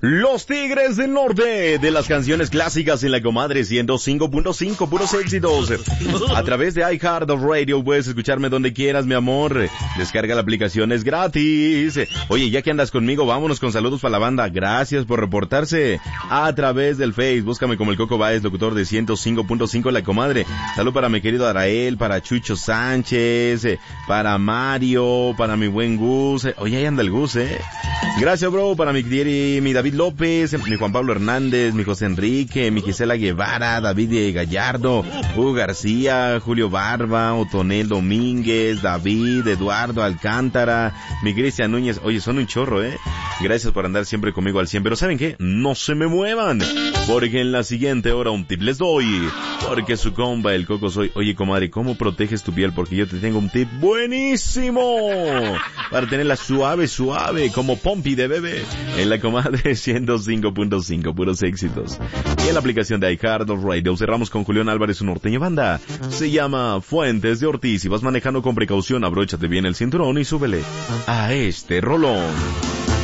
Los Tigres del Norte, de las canciones clásicas en la comadre 105.5, puros éxitos. A través de iHeartRadio puedes escucharme donde quieras, mi amor. Descarga la aplicación, es gratis. Oye, ya que andas conmigo, vámonos con saludos para la banda. Gracias por reportarse a través del Face. Búscame como el Coco Báez, locutor de 105.5 la comadre. Salud para mi querido Arael, para Chucho Sánchez, para Mario, para mi buen Gus. Oye, ahí anda el Gus, Gracias, bro, para mi David López, mi Juan Pablo Hernández, mi José Enrique, mi Gisela Guevara, David Gallardo, Hugo García, Julio Barba, Otonel Domínguez, David, Eduardo Alcántara, mi Cristian Núñez. Oye, son un chorro, Gracias por andar siempre conmigo al 100. Pero ¿saben qué? No se me muevan, porque en la siguiente hora un tip les doy, porque su compa, el Coco soy. Oye, comadre, ¿cómo proteges tu piel? Porque yo te tengo un tip buenísimo para tenerla suave, como Pompi de bebé. En la comadre 105.5, puros éxitos. Y en la aplicación de iHeartRadio cerramos con Julián Álvarez, su norteño banda. Se llama Fuentes de Ortiz. Si vas manejando con precaución, abróchate bien el cinturón y súbele a este rolón.